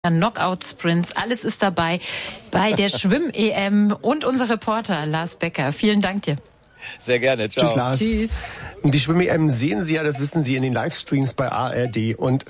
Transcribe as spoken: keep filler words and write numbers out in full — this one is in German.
Knockout-Sprints, alles ist dabei bei der Schwimm-E M und unser Reporter Lars Becker. Vielen Dank dir. Sehr gerne, ciao. Tschüss, Lars. Tschüss. Die Schwimm-E M sehen Sie ja, das wissen Sie, in den Livestreams bei A R D und